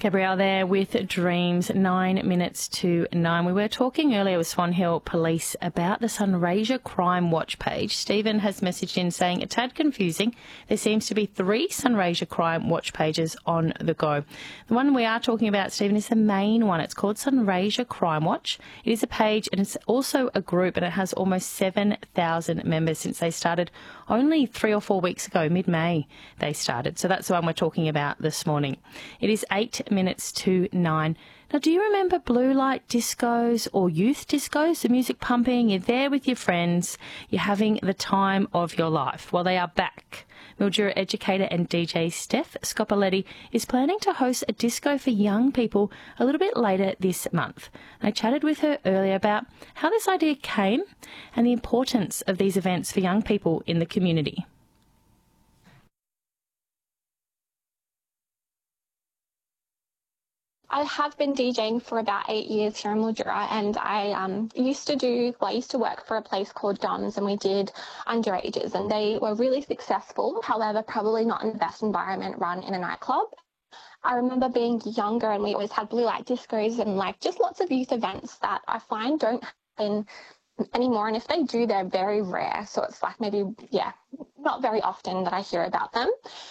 Gabrielle there with Dreams, 9 minutes to 9. We were talking earlier with Swan Hill Police about the Sunraysia Crime Watch page. Stephen has messaged in saying a tad confusing. There seems to be 3 Sunraysia Crime Watch pages on the go. The one we are talking about, Stephen, is the main one. It's called Sunraysia Crime Watch. It is a page and it's also a group, and it has almost 7,000 members since they started only 3 or 4 weeks ago. Mid-May they started. So that's the one we're talking about this morning. It is 8 minutes to 9. Now, do you remember blue light discos or youth discos? The music pumping, you're there with your friends, you're having the time of your life. Well, they are back. Mildura educator and DJ Steph Scopoletti is planning to host a disco for young people a little bit later this month. I chatted with her earlier about how this idea came and the importance of these events for young people in the community. I have been DJing for about 8 years here in Mildura, and I used to work for a place called Dom's, and we did underages, and they were really successful. However, probably not in the best environment run in a nightclub. I remember being younger and we always had blue light discos and just lots of youth events that I find don't happen anymore, and if they do, they're very rare. So it's not very often that I hear about them.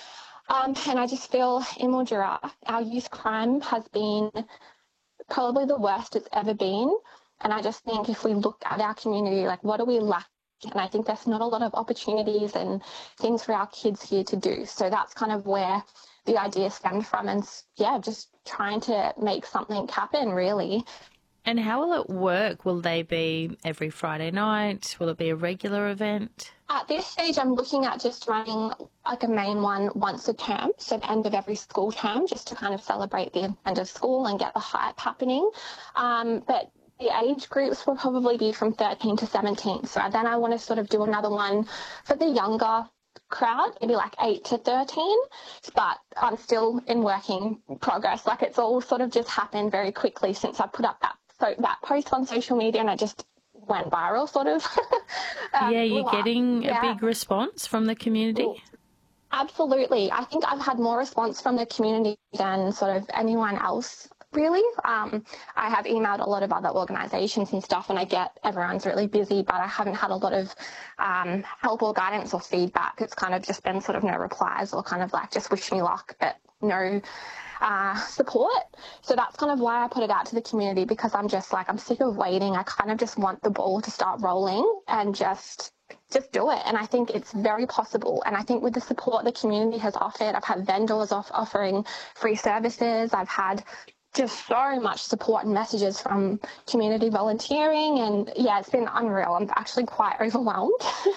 And I just feel in Mildura, our youth crime has been probably the worst it's ever been. And I just think if we look at our community, what do we lack? And I think there's not a lot of opportunities and things for our kids here to do. So that's kind of where the idea stemmed from. And just trying to make something happen, really. And how will it work? Will they be every Friday night? Will it be a regular event? At this stage, I'm looking at just running a main one once a term, so the end of every school term, just to kind of celebrate the end of school and get the hype happening. But the age groups will probably be from 13 to 17. So then I want to sort of do another one for the younger crowd, maybe 8 to 13, but I'm still in working progress. It's all sort of just happened very quickly since I put up that post on social media, and I just went viral, sort of. You're getting a big response from the community? Absolutely. I think I've had more response from the community than sort of anyone else, really. I have emailed a lot of other organisations and stuff, and I get everyone's really busy, but I haven't had a lot of help or guidance or feedback. It's kind of just been sort of no replies or kind of just wish me luck, but no support. So that's kind of why I put it out to the community, because I'm just I'm sick of waiting. I kind of just want the ball to start rolling and just do it. And I think it's very possible. And I think with the support the community has offered, I've had vendors offering free services. I've had just so much support and messages from community volunteering, and it's been unreal. I'm actually quite overwhelmed.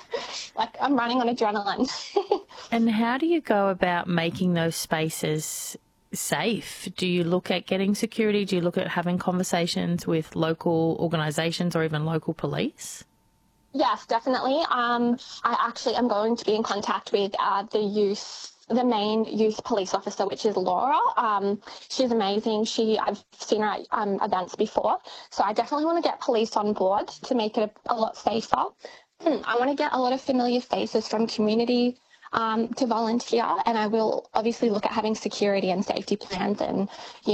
I'm running on adrenaline. And how do you go about making those spaces safe? Do you look at getting security? Do you look at having conversations with local organisations or even local police? Yes, definitely. I actually am going to be in contact with the main youth police officer, which is Laura. She's amazing. I've seen her at events before. So I definitely want to get police on board to make it a lot safer. I want to get a lot of familiar faces from community to volunteer, and I will obviously look at having security and safety plans, and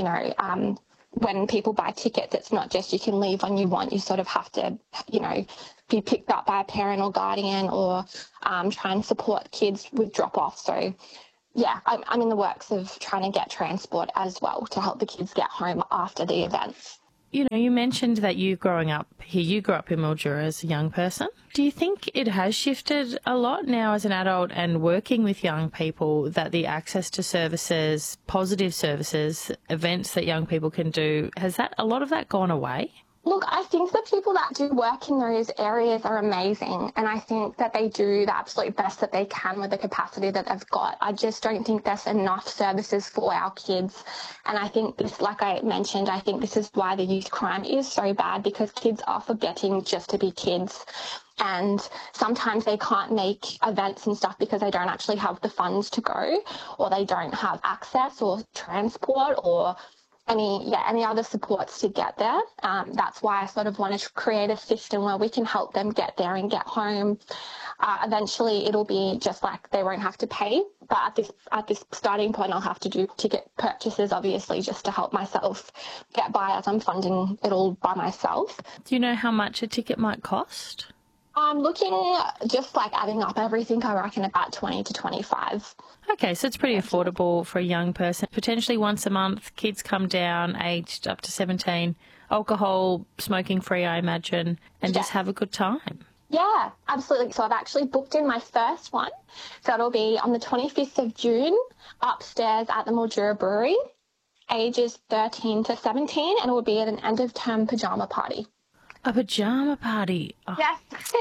when people buy tickets, it's not just you can leave when you want. You sort of have to be picked up by a parent or guardian, or try and support kids with drop-off. So I'm in the works of trying to get transport as well to help the kids get home after the events. You mentioned that you grew up in Mildura as a young person. Do you think it has shifted a lot now as an adult and working with young people, that the access to services, positive services, events that young people can do, has a lot of that gone away? Look, I think the people that do work in those areas are amazing, and I think that they do the absolute best that they can with the capacity that they've got. I just don't think there's enough services for our kids, and I think this, like I mentioned, I think this is why the youth crime is so bad, because kids are forgetting just to be kids. And sometimes they can't make events and stuff because they don't actually have the funds to go, or they don't have access or transport, or any other supports to get there. That's why I sort of want to create a system where we can help them get there and get home. Eventually it'll be just like they won't have to pay, but at this starting point I'll have to do ticket purchases, obviously, just to help myself get by as I'm funding it all by myself. Do you know how much a ticket might cost? I'm looking, just like adding up everything, I reckon about 20 to 25. Okay, so it's pretty affordable for a young person. Potentially once a month, kids come down aged up to 17, alcohol, smoking free, I imagine, and just have a good time. Yeah, absolutely. So I've actually booked in my first one. So it'll be on the 25th of June upstairs at the Mildura Brewery, ages 13 to 17, and it will be at an end-of-term pyjama party. A pyjama party? Oh, Yes.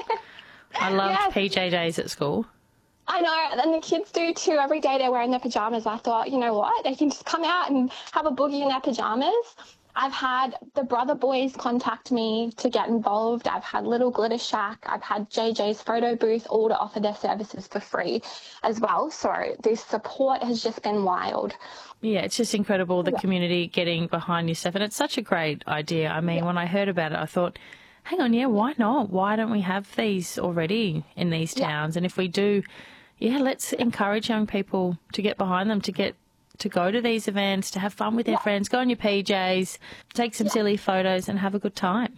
I loved Yes. PJ days at school. I know, and the kids do too. Every day they're wearing their pyjamas. I thought, you know what, they can just come out and have a boogie in their pyjamas. I've had the Brother Boys contact me to get involved. I've had Little Glitter Shack. I've had JJ's photo booth, all to offer their services for free as well. So this support has just been wild. Yeah, it's just incredible, the community getting behind your stuff. And it's such a great idea. I mean, when I heard about it, I thought, hang on, why not? Why don't we have these already in these towns? And if we do, let's encourage young people to get behind them, to go to these events, to have fun with their friends, go on your PJs, take some silly photos and have a good time.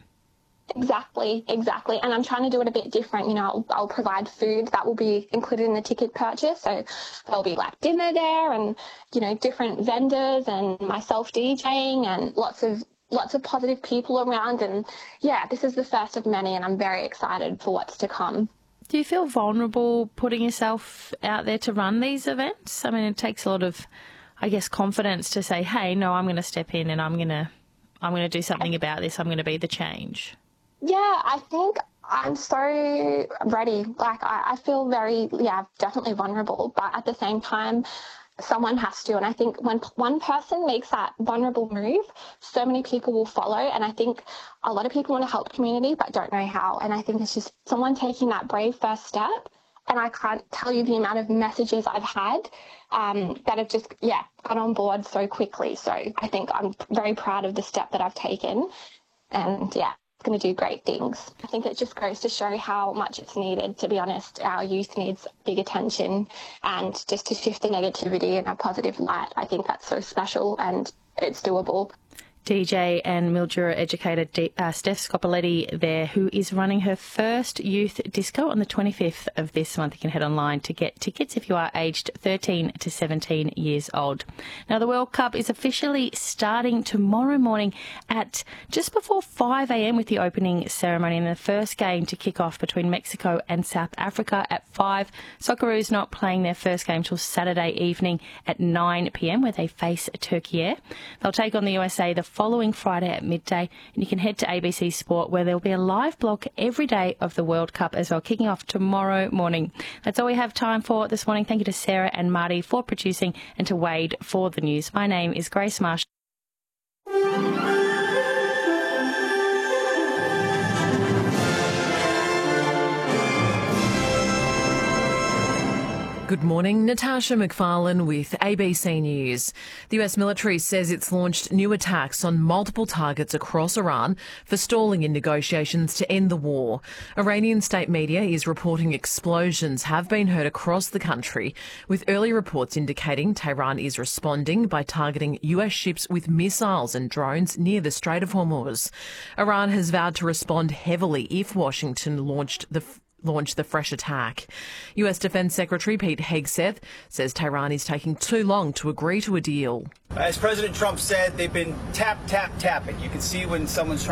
Exactly. And I'm trying to do it a bit different. I'll provide food that will be included in the ticket purchase. So there'll be like dinner there and, different vendors and myself DJing and lots of positive people around. And this is the first of many, and I'm very excited for what's to come. Do you feel vulnerable putting yourself out there to run these events? I mean, it takes a lot of, I guess, confidence to say, hey, no, I'm going to step in and I'm going to do something about this. I'm going to be the change. Yeah, I think I'm so ready. Like, I feel very, definitely vulnerable. But at the same time, someone has to. And I think when one person makes that vulnerable move, so many people will follow. And I think a lot of people want to help community but don't know how. And I think it's just someone taking that brave first step. And I can't tell you the amount of messages I've had that have just, got on board so quickly. So I think I'm very proud of the step that I've taken. And, it's going to do great things. I think it just goes to show how much it's needed, to be honest. Our youth needs big attention, and just to shift the negativity in a positive light. I think that's so special and it's doable. DJ and Mildura educator Steph Scopoletti there, who is running her first youth disco on the 25th of this month. You can head online to get tickets if you are aged 13 to 17 years old. Now, the World Cup is officially starting tomorrow morning at just before 5 a.m. with the opening ceremony, and the first game to kick off between Mexico and South Africa at 5. Socceroos not playing their first game till Saturday evening at 9 p.m. where they face Turkey. They'll take on the USA the following Friday at midday, and you can head to ABC Sport where there will be a live blog every day of the World Cup as well, kicking off tomorrow morning. That's all we have time for this morning. Thank you to Sarah and Marty for producing and to Wade for the news. My name is Grace Marsh. Good morning, Natasha McFarlane with ABC News. The US military says it's launched new attacks on multiple targets across Iran for stalling in negotiations to end the war. Iranian state media is reporting explosions have been heard across the country, with early reports indicating Tehran is responding by targeting US ships with missiles and drones near the Strait of Hormuz. Iran has vowed to respond heavily if Washington launched the fresh attack. US Defence Secretary Pete Hegseth says Tehran is taking too long to agree to a deal. As President Trump said, they've been tapping. You can see when someone's trying